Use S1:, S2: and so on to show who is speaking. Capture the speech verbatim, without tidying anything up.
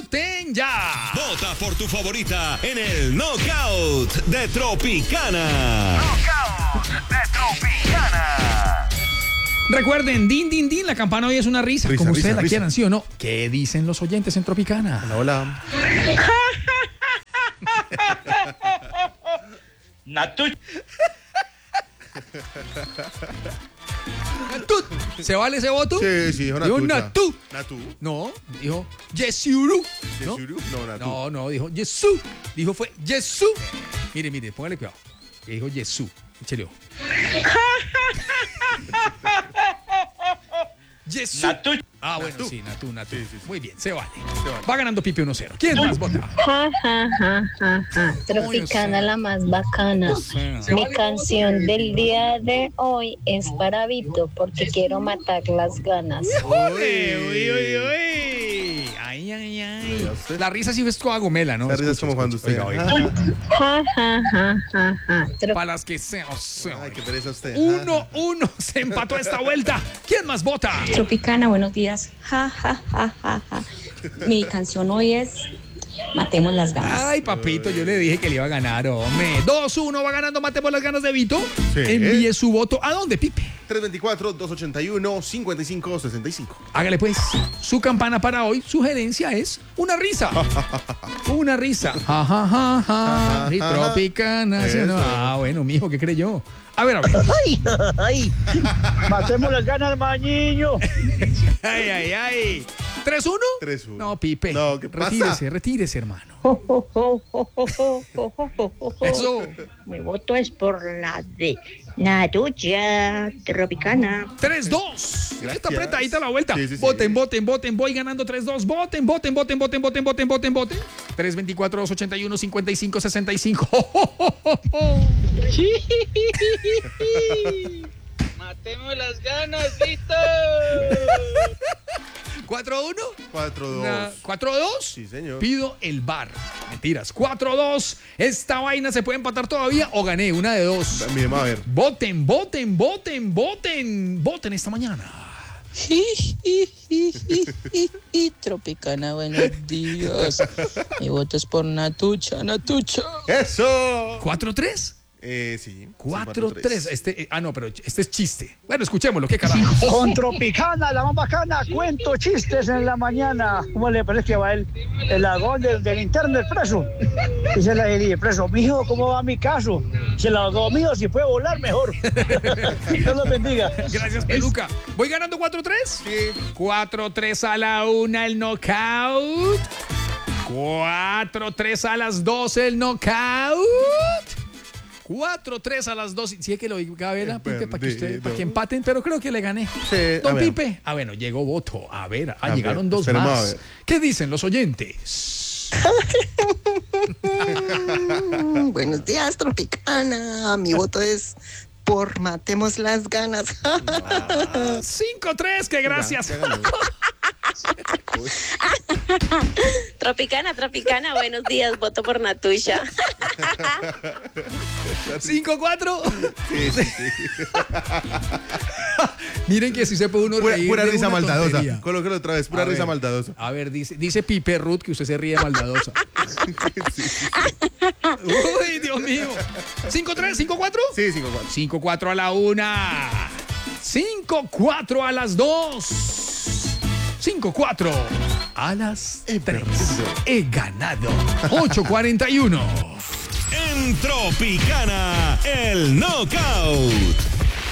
S1: ¡Voten ya!
S2: Vota por tu favorita en el Knockout de Tropicana.
S3: Knockout de Tropicana.
S1: Recuerden, din, din, din, la campana hoy es una risa,
S4: Risa,
S1: como
S4: risa,
S1: ustedes la
S4: risa.
S1: quieran, ¿sí o no? ¿Qué dicen los oyentes en Tropicana?
S4: Hola.
S5: Natu-
S1: Natut. ¿Se vale ese voto?
S4: Sí, sí, dijo
S1: Dijo
S4: Natucha.
S1: Natu.
S4: Natu.
S1: No, dijo Yesiuru. ¿No?
S4: ¿Yesuru? No, Natu.
S1: No, no, dijo Yesu. Dijo fue Yesu. Mire, mire, póngale cuidado. Que dijo Yesu. Échale ojo. Yesu.
S5: Natu-
S1: Ah, bueno,
S4: Natu.
S1: sí, Natu, Natu.
S4: Sí, sí, sí.
S1: Muy bien, se vale.
S4: Se vale.
S1: Va ganando Pipe uno cero. ¿Quién más vota?
S6: Ja, ja, ja, ja, ja. Tropicana la más bacana. Mi canción del día de hoy es para Vito porque quiero matar las ganas.
S1: ¡Ole! ¡Uy, uy, uy! ¡Ay, ay, ay!
S4: Oiga usted.
S1: La risa sí es toda gomela, ¿no?
S4: La risa es
S1: Escucha,
S4: como cuando
S1: escucha.
S4: usted.
S1: Oiga, oiga.
S6: Ja, ja, ja, ja, ja. Tro-
S1: Para las que sean. o sea.
S4: Ay, qué pereza usted.
S1: Uno, uno, se empató esta vuelta. ¿Quién más vota?
S7: Tropicana, buenos días. Ja, ja, ja, ja, ja. Mi canción hoy es Matemos las ganas.
S1: Ay, papito, yo le dije que le iba a ganar, hombre. dos uno va ganando, matemos las ganas de Vito.
S4: Sí.
S1: Envíe su voto. ¿A dónde, Pipe?
S4: tres veinticuatro, doscientos ochenta y uno, cincuenta y cinco, sesenta y cinco.
S1: Hágale pues. Su campana para hoy, sugerencia es una risa. Una risa. Ja, ja, ja, ja. Y Tropicana. ¿sí o no?
S4: Eso.
S1: Ah, bueno, mijo, ¿qué creyó? A ver, a ver.
S8: ¡Ay, ay! Matemos las ganas, mañiño.
S1: Ay, ay, ay. ¿tres uno?
S4: tres uno.
S1: No, Pipe.
S4: No, ¿qué pasa?
S1: Retírese, retírese, hermano. Eso.
S6: Mi voto es por la de Natucha Tropicana.
S1: tres dos.
S4: Gracias.
S1: Está apretadita la vuelta.
S4: Sí, sí, sí.
S1: Voten, voten, voten. Voy ganando tres dos. Voten, voten, voten, voten, voten, voten, voten, voten. tres veinticuatro, doscientos ochenta y uno, cincuenta y cinco, sesenta y cinco.
S5: Matemos las ganas, Vito.
S1: cuatro uno.
S4: cuatro dos.
S1: Una- ¿cuatro dos?
S4: Sí, señor.
S1: Pido el bar. Mentiras. cuatro dos. Esta vaina se puede empatar todavía o gané una de dos.
S4: Mire, a ver.
S1: Voten, voten, voten, voten. Voten esta mañana.
S9: Tropicana, buenos días. Mi voto es por Natucha, Natucha.
S4: ¡Eso!
S1: ¿cuatro tres?
S4: Eh, sí.
S1: cuatro tres. Este, eh, ah, no, pero este es chiste. Bueno, escuchémoslo. ¿Qué carajo?
S8: Con Tropicana, la más bacana, cuento chistes en la mañana. ¿Cómo le parece que va el, el ladrón del, del interno del preso? Dice la el preso, mijo, ¿cómo va mi caso? Se la hago mío, si puede volar mejor. Dios los bendiga.
S1: Gracias, Peluca. ¿Voy ganando cuatro tres?
S4: Sí.
S1: cuatro tres a la una el knockout. cuatro tres a las dos el knockout. cuatro tres a las dos. Si es que lo diga, Vela, Pipe, para que, usted,
S4: Perdido.
S1: para que empaten, pero creo que le gané.
S4: Sí, a
S1: Don
S4: ver.
S1: Pipe. Ah, bueno, llegó voto. A ver, ah,
S4: A
S1: llegaron
S4: ver,
S1: dos
S4: esperemos a
S1: más.
S4: ver.
S1: ¿Qué dicen los oyentes?
S9: Buenos días, Tropicana. Mi voto es por Matemos las ganas.
S1: cinco tres, que gracias.
S4: Ya, ya ganó. Uy,
S7: Tropicana, Tropicana, buenos días. Voto por Natucha.
S1: cinco cuatro.
S4: sí, sí, sí.
S1: Miren que si se puede uno
S4: Pura,
S1: reír
S4: pura
S1: de
S4: risa
S1: una
S4: maldadosa.
S1: tontería.
S4: Colóquelo otra vez. Pura
S1: A
S4: risa
S1: ver.
S4: maldadosa.
S1: A ver, dice, dice Pipe Ruth que usted se ríe maldadosa. Uy, Dios mío. ¿cinco tres? ¿cinco cuatro?
S4: Sí, cinco cuatro.
S1: cinco cuatro a la una. cinco cuatro a las dos. cinco cuatro a las
S4: He
S1: tres.
S4: perdido.
S1: He ganado. ocho cuarenta y uno.
S2: En Tropicana, el Knockout.